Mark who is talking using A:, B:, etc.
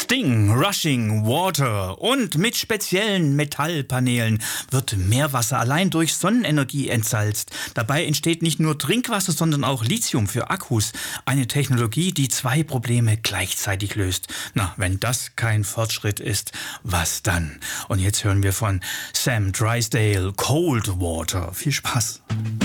A: Sting, Rushing Water und mit speziellen Metallpanelen wird Meerwasser allein durch Sonnenenergie entsalzt. Dabei entsteht nicht nur Trinkwasser, sondern auch Lithium für Akkus. Eine Technologie, die 2 Probleme gleichzeitig löst. Na, wenn das kein Fortschritt ist, was dann? Und jetzt hören wir von Sam Drysdale Cold Water. Viel Spaß!